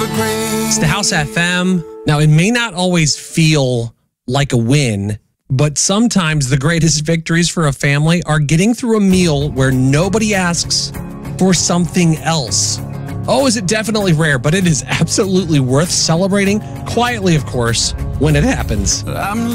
evergreen. It's the House FM. Now, it may not always feel like a win, but sometimes the greatest victories for a family are getting through a meal where nobody asks for something else. Oh, is it definitely rare, but it is absolutely worth celebrating, quietly, of course, when it happens. I'm